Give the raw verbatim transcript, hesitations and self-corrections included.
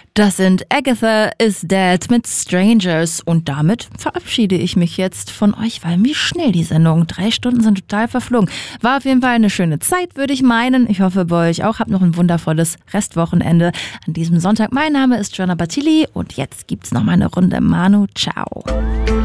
Das sind Agatha is Dead mit Strangers und damit verabschiede ich mich jetzt von euch, weil wie schnell die Sendung, drei Stunden sind total verflogen. War auf jeden Fall eine schöne Zeit, würde ich meinen. Ich hoffe bei euch auch. Habt noch ein wundervolles Restwochenende an diesem Sonntag. Mein Name ist Joanna Battili und jetzt gibt's noch mal eine Runde Manu. Ciao.